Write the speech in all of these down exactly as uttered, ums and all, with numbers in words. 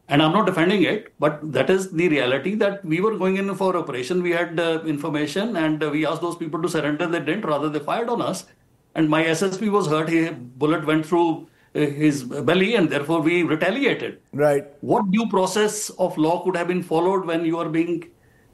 And I'm not defending it, but that is the reality that we were going in for operation. We had uh, information and uh, we asked those people to surrender. They didn't, rather they fired on us. And my S S P was hurt. His bullet went through uh, his belly and therefore we retaliated. Right. What due process of law could have been followed when you are being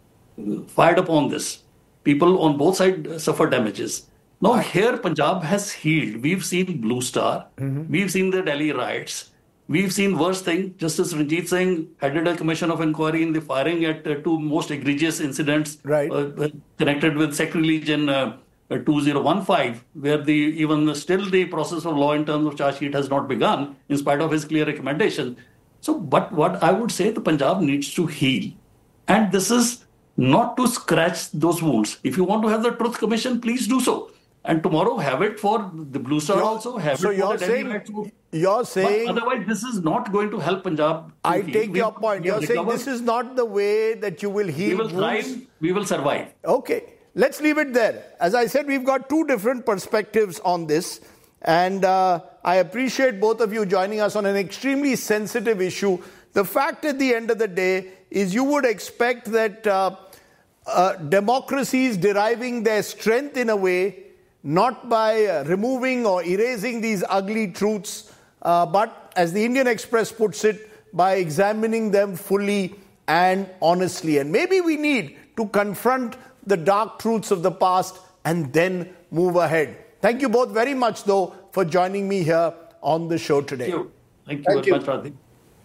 fired upon this? People on both sides suffer damages. Now here Punjab has healed. We've seen Blue Star. Mm-hmm. We've seen the Delhi riots. We've seen worse thing. Justice Ranjit Singh headed a commission of inquiry in the firing at uh, two most egregious incidents right. uh, connected with sacrilege in uh, uh, two thousand fifteen, where the even still the process of law in terms of charge sheet has not begun, in spite of his clear recommendation. So, but what I would say, the Punjab needs to heal. And this is not to scratch those wounds. If you want to have the Truth Commission, please do so. And tomorrow have it for the Blue Star you're, also. Have so it you're for the saying, Delhi You're saying... But otherwise, this is not going to help Punjab. I take we, your point. You're saying recover. This is not the way that you will heal. We will thrive. We will survive. Okay. Let's leave it there. As I said, we've got two different perspectives on this. And uh, I appreciate both of you joining us on an extremely sensitive issue. The fact at the end of the day is you would expect that uh, uh, democracies deriving their strength in a way, not by uh, removing or erasing these ugly truths, uh, but as the Indian Express puts it, by examining them fully and honestly. And maybe we need to confront the dark truths of the past and then move ahead. Thank you both very much, though, for joining me here on the show today. Thank you. Thank you Thank very you. much, Radhi.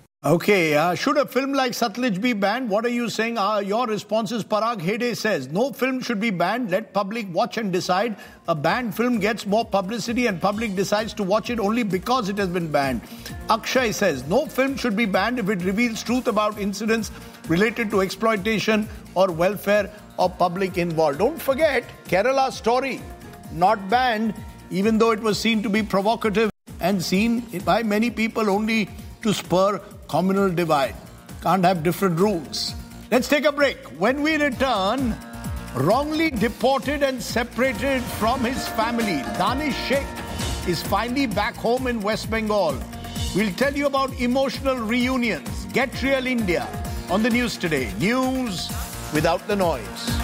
Okay, uh, should a film like Satluj be banned? What are you saying? Uh, your response is Parag Hede says, no film should be banned. Let public watch and decide. A banned film gets more publicity and public decides to watch it only because it has been banned. Akshay says, no film should be banned if it reveals truth about incidents related to exploitation or welfare or public involved. Don't forget, Kerala Story, not banned, even though it was seen to be provocative and seen by many people only to spur communal divide. Can't have different rules. Let's take a break. When we return, wrongly deported and separated from his family, Danish Sheikh is finally back home in West Bengal. We'll tell you about emotional reunions. Get Real India on the news today. News without the noise.